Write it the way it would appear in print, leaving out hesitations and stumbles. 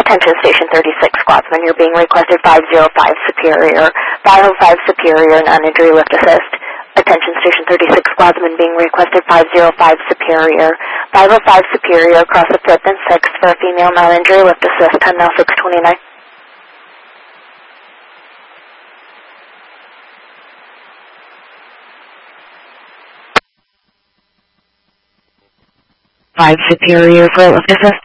Attention Station 36 Squadsman, you're being requested 505 Superior. 505 Superior, non-injury lift assist. Attention Station 36 Squadsman being requested 505 Superior. 505 Superior across the 5th and 6th for a female non-injury lift assist, 10 now 629. Superior for lift assist.